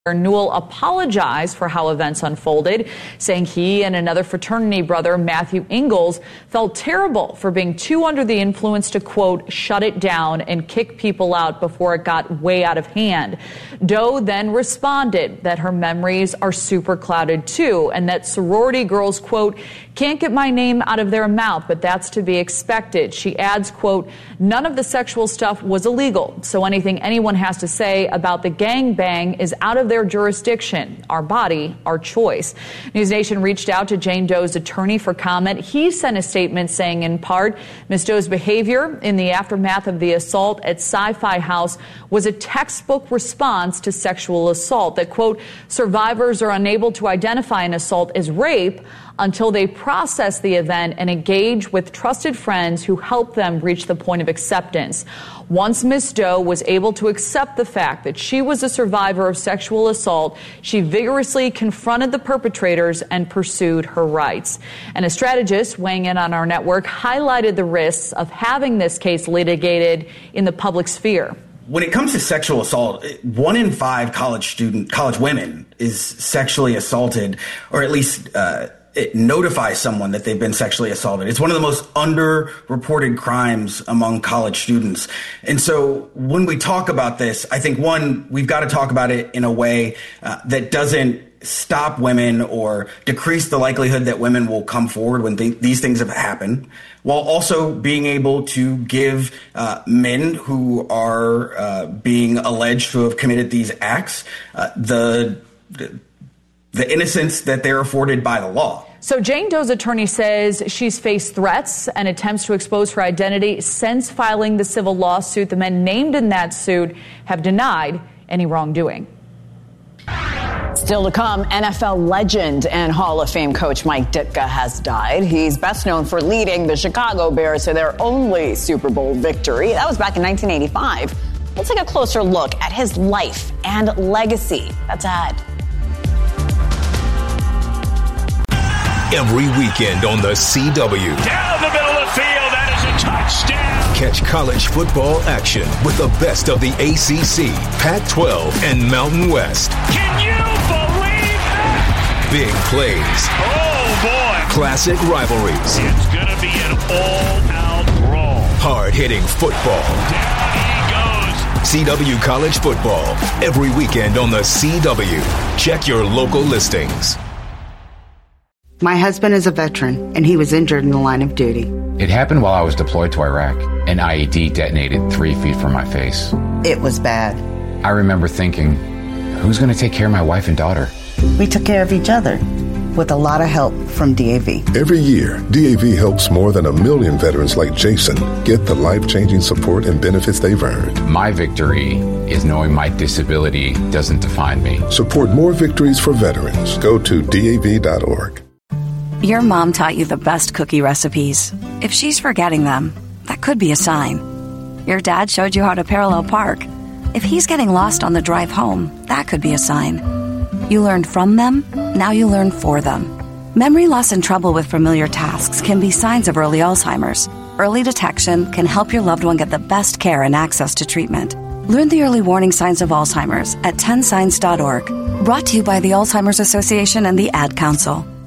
Newell apologized for how events unfolded, saying he and another fraternity brother, Matthew Ingalls, felt terrible for being too under the influence to, quote, shut it down and kick people out before it got way out of hand. Doe then responded that her memories are super clouded too, and that sorority girls, quote, can't get my name out of their mouth, but that's to be expected. She adds, quote, none of the sexual stuff was illegal, so anything anyone has to say about the gangbang is out of their jurisdiction. Our body, our choice. News Nation reached out to Jane Doe's attorney for comment. He sent a statement saying, in part, Ms. Doe's behavior in the aftermath of the assault at Sci-Fi House was a textbook response to sexual assault, that, quote, survivors are unable to identify an assault as rape until they process the event and engage with trusted friends who help them reach the point of acceptance. Once Ms. Doe was able to accept the fact that she was a survivor of sexual assault, she vigorously confronted the perpetrators and pursued her rights. And a strategist weighing in on our network highlighted the risks of having this case litigated in the public sphere. When it comes to sexual assault, 1 in 5 college women is sexually assaulted, or at least it notifies someone that they've been sexually assaulted. It's one of the most underreported crimes among college students. And so when we talk about this, I think, one, we've got to talk about it in a way that doesn't stop women or decrease the likelihood that women will come forward when these things have happened, while also being able to give men who are being alleged to have committed these acts the innocence that they're afforded by the law. So Jane Doe's attorney says she's faced threats and attempts to expose her identity since filing the civil lawsuit. The men named in that suit have denied any wrongdoing. Still to come, NFL legend and Hall of Fame coach Mike Ditka has died. He's best known for leading the Chicago Bears to their only Super Bowl victory. That was back in 1985. Let's take a closer look at his life and legacy. That's ahead. Every weekend on the CW. Down the middle of the field, that is a touchdown. Catch college football action with the best of the ACC, Pac-12, and Mountain West. Can you believe that? Big plays. Oh, boy. Classic rivalries. It's going to be an all-out brawl. Hard-hitting football. Down he goes. CW College Football. Every weekend on the CW. Check your local listings. My husband is a veteran, and he was injured in the line of duty. It happened while I was deployed to Iraq. An IED detonated 3 feet from my face. It was bad. I remember thinking, who's going to take care of my wife and daughter? We took care of each other, with a lot of help from DAV. Every year, DAV helps more than 1 million veterans like Jason get the life-changing support and benefits they've earned. My victory is knowing my disability doesn't define me. Support more victories for veterans. Go to DAV.org. Your mom taught you the best cookie recipes. If she's forgetting them, that could be a sign. Your dad showed you how to parallel park. If he's getting lost on the drive home, that could be a sign. You learned from them, now you learn for them. Memory loss and trouble with familiar tasks can be signs of early Alzheimer's. Early detection can help your loved one get the best care and access to treatment. Learn the early warning signs of Alzheimer's at 10signs.org. Brought to you by the Alzheimer's Association and the Ad Council.